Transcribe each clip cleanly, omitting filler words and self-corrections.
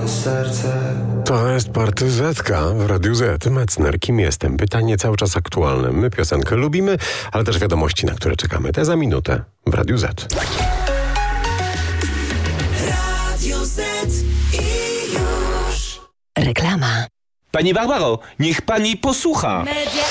serce. To jest partyzetka w Radiu Z. Metzner, kim jestem? Pytanie cały czas aktualne. My piosenkę lubimy, ale też wiadomości, na które czekamy. Te za minutę w Radiu Z. Radio Z i już. Reklama. Pani Barbaro, niech pani posłucha.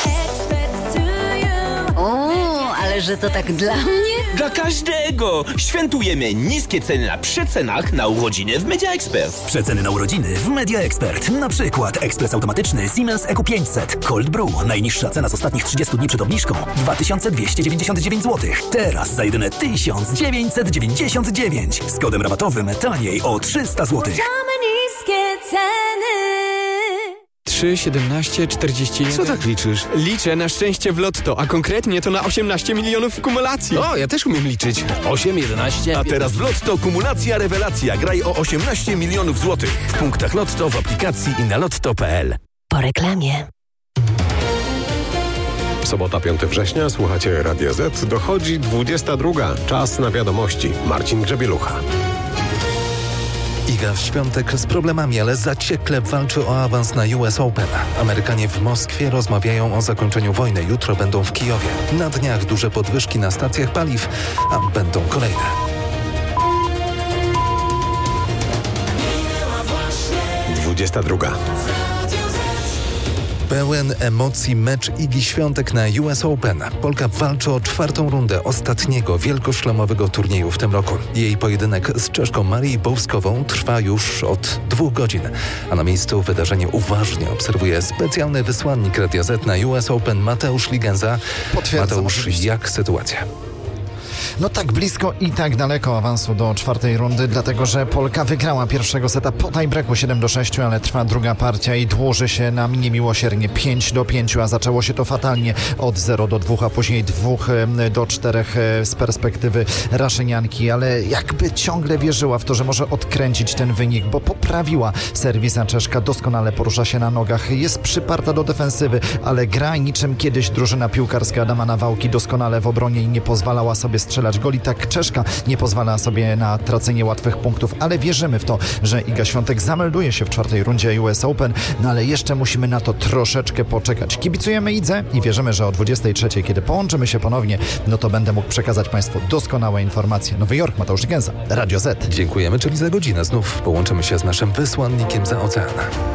O, ale że to tak dla mnie? Dla każdego! Świętujemy niskie ceny na przecenach na urodziny w Media Expert. Przeceny na urodziny w Media Expert. Na przykład ekspres automatyczny Siemens EQ500 Cold Brew. Najniższa cena z ostatnich 30 dni przed obniżką 2299 zł. Teraz za jedyne 1999. Z kodem rabatowym taniej o 300 zł. niskie ceny. 3, 17, 41. Co tak liczysz? Liczę na szczęście w lotto, a konkretnie to na 18 milionów w kumulacji. O, ja też umiem liczyć. 8, 11... A teraz w Lotto kumulacja rewelacja. Graj o 18 milionów złotych. W punktach Lotto, w aplikacji i na lotto.pl. Po reklamie. Sobota, 5 września, słuchacie Radia Z. Dochodzi 22. Czas na wiadomości. Marcin Grzebielucha. Iga Świątek z problemami, ale zaciekle walczy o awans na US Open. Amerykanie w Moskwie rozmawiają o zakończeniu wojny. Jutro będą w Kijowie. Na dniach duże podwyżki na stacjach paliw, a będą kolejne. Dwudziesta druga. Pełen emocji mecz Igi Świątek na US Open. Polka walczy o 4. rundę ostatniego wielkoszlemowego turnieju w tym roku. Jej pojedynek z Czeszką Marią Bołskową trwa już od 2 godzin. A na miejscu wydarzenie uważnie obserwuje specjalny wysłannik Radia Z na US Open Mateusz Ligenza. Mateusz, jak sytuacja? No tak blisko i tak daleko awansu do 4. rundy, dlatego że Polka wygrała pierwszego seta po tiebreaku 7-6, ale trwa druga partia i dłuży się na mnie miłosiernie 5-5, a zaczęło się to fatalnie od 0-2, a później 2-4 z perspektywy Raszynianki, ale jakby ciągle wierzyła w to, że może odkręcić ten wynik, bo poprawiła serwisa Czeszka, doskonale porusza się na nogach, jest przyparta do defensywy, ale gra niczym kiedyś drużyna piłkarska Adama Nawałki, doskonale w obronie i nie pozwalała sobie strzelać goli. Tak Czeszka nie pozwala sobie na tracenie łatwych punktów, ale wierzymy w to, że Iga Świątek zamelduje się w 4. rundzie US Open, no ale jeszcze musimy na to troszeczkę poczekać. Kibicujemy Idze i wierzymy, że o 23, kiedy połączymy się ponownie, no to będę mógł przekazać Państwu doskonałe informacje. Nowy Jork, Mateusz Gęza, Radio Z. Dziękujemy, czyli za godzinę znów połączymy się z naszym wysłannikiem za ocean.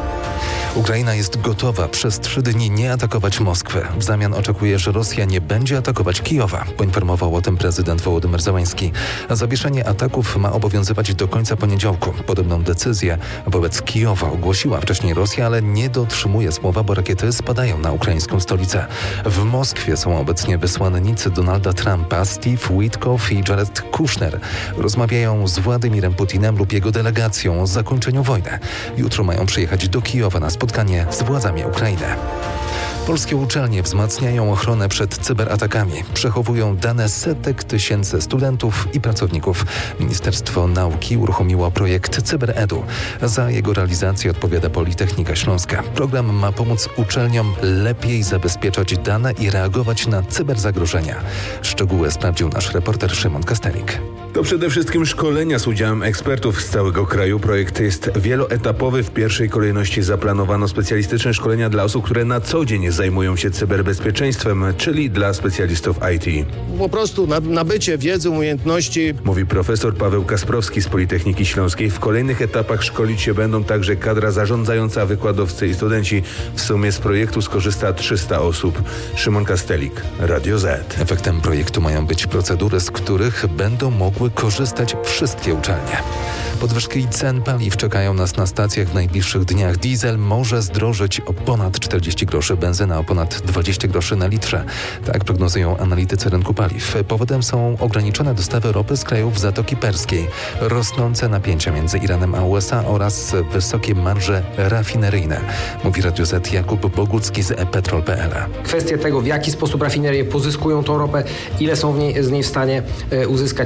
Ukraina jest gotowa przez 3 dni nie atakować Moskwy. W zamian oczekuje, że Rosja nie będzie atakować Kijowa. Poinformował o tym prezydent Wołodymyr Zełański. Zawieszenie ataków ma obowiązywać do końca poniedziałku. Podobną decyzję wobec Kijowa ogłosiła wcześniej Rosja, ale nie dotrzymuje słowa, bo rakiety spadają na ukraińską stolicę. W Moskwie są obecnie wysłannicy Donalda Trumpa, Steve Witkoff i Jared Kushner. Rozmawiają z Władimirem Putinem lub jego delegacją o zakończeniu wojny. Jutro mają przyjechać do Kijowa na spotkanie z władzami Ukrainy. Polskie uczelnie wzmacniają ochronę przed cyberatakami. Przechowują dane setek tysięcy studentów i pracowników. Ministerstwo Nauki uruchomiło projekt CyberEdu. Za jego realizację odpowiada Politechnika Śląska. Program ma pomóc uczelniom lepiej zabezpieczać dane i reagować na cyberzagrożenia. Szczegóły sprawdził nasz reporter Szymon Kastelik. To przede wszystkim szkolenia z udziałem ekspertów z całego kraju. Projekt jest wieloetapowy. W pierwszej kolejności zaplanowano specjalistyczne szkolenia dla osób, które na co dzień zajmują się cyberbezpieczeństwem, czyli dla specjalistów IT. Po prostu nabycie wiedzy, umiejętności. Mówi profesor Paweł Kasprowski z Politechniki Śląskiej. W kolejnych etapach szkolić się będą także kadra zarządzająca, wykładowcy i studenci. W sumie z projektu skorzysta 300 osób. Szymon Kastelik, Radio Z. Efektem projektu mają być procedury, z których będą mogły korzystać wszystkie uczelnie. Podwyżki cen paliw czekają nas na stacjach w najbliższych dniach. Diesel może zdrożyć o ponad 40 groszy, benzyna o ponad 20 groszy na litrze. Tak prognozują analitycy rynku paliw. Powodem są ograniczone dostawy ropy z krajów Zatoki Perskiej, rosnące napięcia między Iranem a USA oraz wysokie marże rafineryjne. Mówi Radio Z Jakub Bogucki z ePetrol.pl. Kwestia tego, w jaki sposób rafinerie pozyskują tą ropę, ile są z niej w stanie uzyskać. To, że jest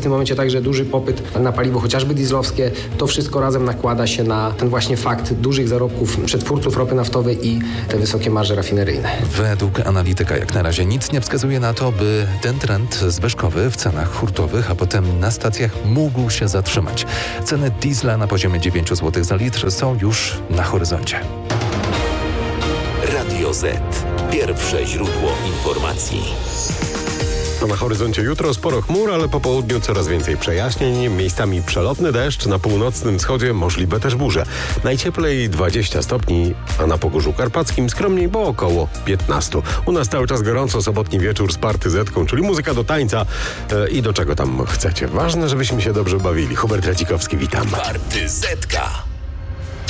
tym momencie także duży popyt na paliwo chociażby dieslowskie. To wszystko razem nakłada się na ten właśnie fakt dużych zarobków przetwórców ropy naftowej i te wysokie marże rafineryjne. Według analityka jak na razie nic nie wskazuje na to, by ten trend zwyżkowy w cenach hurtowych, a potem na stacjach mógł się zatrzymać. Ceny diesla na poziomie 9 zł za litr są już na horyzoncie. Radio Z. Pierwsze źródło informacji. A na horyzoncie jutro sporo chmur, ale po południu coraz więcej przejaśnień, miejscami przelotny deszcz, na północnym wschodzie możliwe też burze. Najcieplej 20 stopni, a na Pogórzu Karpackim skromniej, bo około 15. U nas cały czas gorąco, sobotni wieczór z partyzetką, czyli muzyka do tańca i do czego tam chcecie. Ważne, żebyśmy się dobrze bawili. Hubert Radzikowski, witam. Partyzetka.